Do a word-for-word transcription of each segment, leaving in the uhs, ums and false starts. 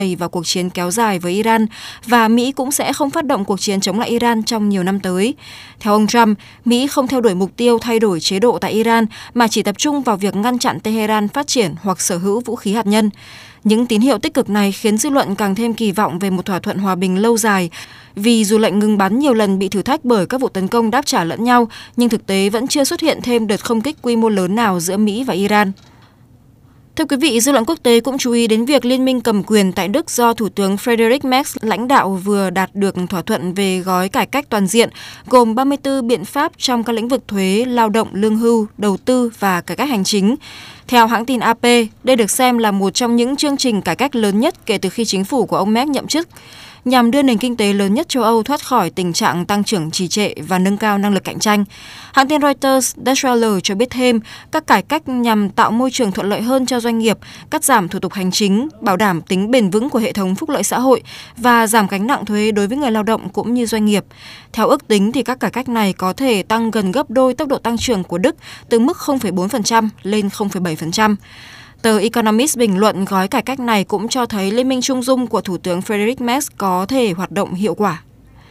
vào cuộc chiến kéo dài với Iran và Mỹ cũng sẽ không phát động cuộc chiến chống lại Iran trong nhiều năm tới. Theo ông Trump, Mỹ không theo đuổi mục tiêu thay đổi chế độ tại Iran mà chỉ tập trung vào việc ngăn chặn Tehran phát triển hoặc sở hữu vũ khí hạt nhân. Những tín hiệu tích cực này khiến dư luận càng thêm kỳ vọng về một thỏa thuận hòa bình lâu dài, vì dù lệnh ngừng bắn nhiều lần bị thử thách bởi các vụ tấn công đáp trả lẫn nhau, nhưng thực tế vẫn chưa xuất hiện thêm đợt không kích quy mô lớn nào giữa Mỹ và Iran. Thưa quý vị, dư luận quốc tế cũng chú ý đến việc liên minh cầm quyền tại Đức do Thủ tướng Friedrich Merz lãnh đạo vừa đạt được thỏa thuận về gói cải cách toàn diện, gồm ba mươi tư biện pháp trong các lĩnh vực thuế, lao động, lương hưu, đầu tư và cải cách hành chính. Theo hãng tin a pê, đây được xem là một trong những chương trình cải cách lớn nhất kể từ khi chính phủ của ông Merz nhậm chức, nhằm đưa nền kinh tế lớn nhất châu Âu thoát khỏi tình trạng tăng trưởng trì trệ và nâng cao năng lực cạnh tranh. Hãng tin Reuters Deutsche Welle cho biết thêm, các cải cách nhằm tạo môi trường thuận lợi hơn cho doanh nghiệp, cắt giảm thủ tục hành chính, bảo đảm tính bền vững của hệ thống phúc lợi xã hội và giảm gánh nặng thuế đối với người lao động cũng như doanh nghiệp. Theo ước tính, thì các cải cách này có thể tăng gần gấp đôi tốc độ tăng trưởng của Đức từ mức không phẩy bốn phần trăm lên không phẩy bảy phần trăm. Tờ Economist bình luận gói cải cách này cũng cho thấy Liên minh Trung Dung của Thủ tướng Friedrich Merz có thể hoạt động hiệu quả.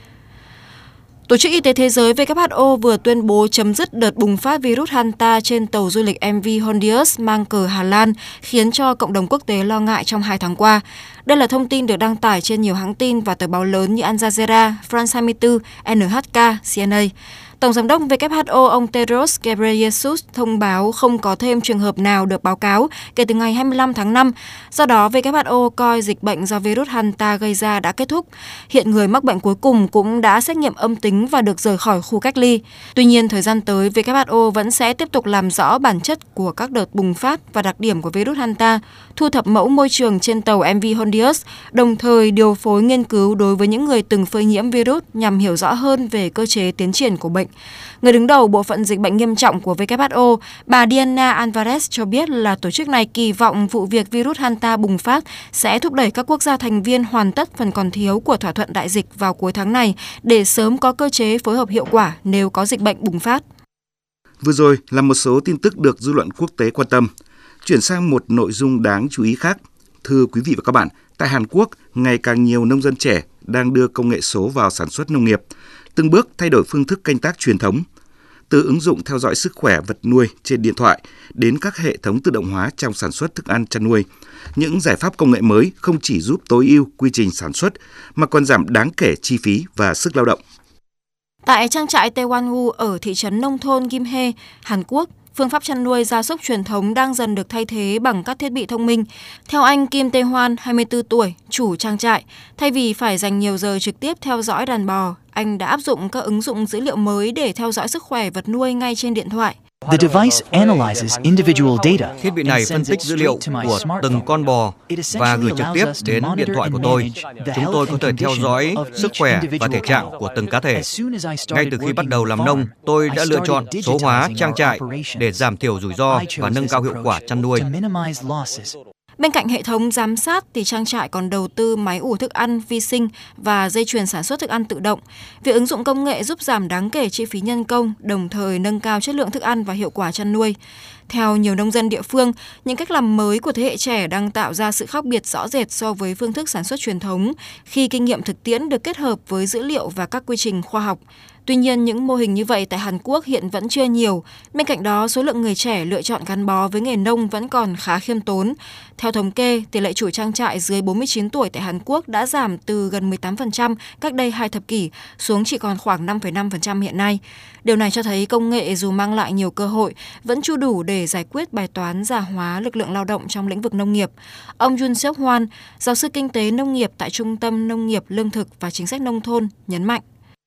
Tổ chức Y tế Thế giới W H O vừa tuyên bố chấm dứt đợt bùng phát virus Hanta trên tàu du lịch em vê Hondius mang cờ Hà Lan, khiến cho cộng đồng quốc tế lo ngại trong hai tháng qua. Đây là thông tin được đăng tải trên nhiều hãng tin và tờ báo lớn như Al Jazeera, France hai mươi tư, en hát ca, xê en a. Tổng giám đốc W H O ông Tedros Ghebreyesus thông báo không có thêm trường hợp nào được báo cáo kể từ ngày hai mươi lăm tháng năm. Do đó, W H O coi dịch bệnh do virus Hanta gây ra đã kết thúc. Hiện người mắc bệnh cuối cùng cũng đã xét nghiệm âm tính và được rời khỏi khu cách ly. Tuy nhiên, thời gian tới, W H O vẫn sẽ tiếp tục làm rõ bản chất của các đợt bùng phát và đặc điểm của virus Hanta, thu thập mẫu môi trường trên tàu em vê Hondius, đồng thời điều phối nghiên cứu đối với những người từng phơi nhiễm virus nhằm hiểu rõ hơn về cơ chế tiến triển của bệnh. Người đứng đầu bộ phận dịch bệnh nghiêm trọng của W H O, bà Diana Alvarez cho biết là tổ chức này kỳ vọng vụ việc virus Hanta bùng phát sẽ thúc đẩy các quốc gia thành viên hoàn tất phần còn thiếu của thỏa thuận đại dịch vào cuối tháng này để sớm có cơ chế phối hợp hiệu quả nếu có dịch bệnh bùng phát. Vừa rồi là một số tin tức được dư luận quốc tế quan tâm. Chuyển sang một nội dung đáng chú ý khác. Thưa quý vị và các bạn, tại Hàn Quốc, ngày càng nhiều nông dân trẻ đang đưa công nghệ số vào sản xuất nông nghiệp, từng bước thay đổi phương thức canh tác truyền thống. Từ ứng dụng theo dõi sức khỏe vật nuôi trên điện thoại đến các hệ thống tự động hóa trong sản xuất thức ăn chăn nuôi, những giải pháp công nghệ mới không chỉ giúp tối ưu quy trình sản xuất mà còn giảm đáng kể chi phí và sức lao động. Tại trang trại Taewonwoo ở thị trấn nông thôn Gimhae, Hàn Quốc, phương pháp chăn nuôi gia súc truyền thống đang dần được thay thế bằng các thiết bị thông minh. Theo anh Kim Tae-hwan, hai mươi tư tuổi, chủ trang trại, thay vì phải dành nhiều giờ trực tiếp theo dõi đàn bò, anh đã áp dụng các ứng dụng dữ liệu mới để theo dõi sức khỏe vật nuôi ngay trên điện thoại. The device analyzes individual data. Thiết bị này phân tích dữ liệu của từng con bò và gửi trực tiếp đến điện thoại của tôi. Chúng tôi có thể theo dõi sức khỏe và thể trạng của từng cá thể. Ngay từ khi bắt đầu làm nông, tôi đã lựa chọn số hóa trang trại để giảm thiểu rủi ro và nâng cao hiệu quả chăn nuôi. Bên cạnh hệ thống giám sát, thì trang trại còn đầu tư máy ủ thức ăn vi sinh và dây chuyền sản xuất thức ăn tự động. Việc ứng dụng công nghệ giúp giảm đáng kể chi phí nhân công, đồng thời nâng cao chất lượng thức ăn và hiệu quả chăn nuôi. Theo nhiều nông dân địa phương, những cách làm mới của thế hệ trẻ đang tạo ra sự khác biệt rõ rệt so với phương thức sản xuất truyền thống, khi kinh nghiệm thực tiễn được kết hợp với dữ liệu và các quy trình khoa học. Tuy nhiên, những mô hình như vậy tại Hàn Quốc hiện vẫn chưa nhiều. Bên cạnh đó, số lượng người trẻ lựa chọn gắn bó với nghề nông vẫn còn khá khiêm tốn. Theo thống kê, tỷ lệ chủ trang trại dưới bốn mươi chín tuổi tại Hàn Quốc đã giảm từ gần mười tám phần trăm cách đây hai thập kỷ xuống chỉ còn khoảng năm phẩy năm phần trăm hiện nay. Điều này cho thấy công nghệ dù mang lại nhiều cơ hội, vẫn chưa đủ để giải quyết bài toán già hóa lực lượng lao động trong lĩnh vực nông nghiệp. Ông Yoon Seok Hwan, giáo sư kinh tế nông nghiệp tại Trung tâm Nông nghiệp Lương thực và Chính sách Nông thôn, nhấn mạnh.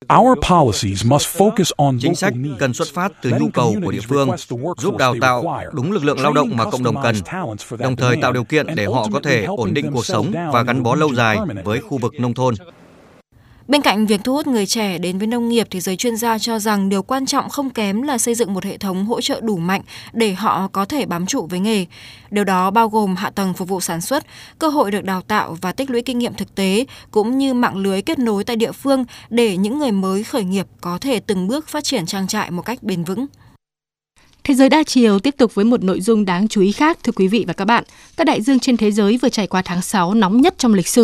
Chính sách cần xuất phát từ nhu cầu của địa phương, giúp đào tạo đúng lực lượng lao động mà cộng đồng cần, đồng thời tạo điều kiện để họ có thể ổn định cuộc sống và gắn bó lâu dài với khu vực nông thôn. Bên cạnh việc thu hút người trẻ đến với nông nghiệp, thì giới chuyên gia cho rằng điều quan trọng không kém là xây dựng một hệ thống hỗ trợ đủ mạnh để họ có thể bám trụ với nghề. Điều đó bao gồm hạ tầng phục vụ sản xuất, cơ hội được đào tạo và tích lũy kinh nghiệm thực tế, cũng như mạng lưới kết nối tại địa phương để những người mới khởi nghiệp có thể từng bước phát triển trang trại một cách bền vững. Thế giới đa chiều tiếp tục với một nội dung đáng chú ý khác, thưa quý vị và các bạn. Các đại dương trên thế giới vừa trải qua tháng sáu nóng nhất trong lịch sử.